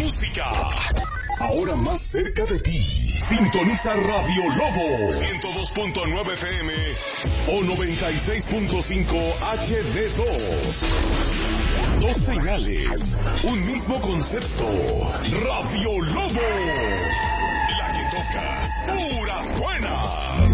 música. Ahora más cerca de ti. Sintoniza Radio Lobo 102.9 FM o 96.5 HD2. Dos señales, un mismo concepto. Radio Lobo, la que toca puras buenas.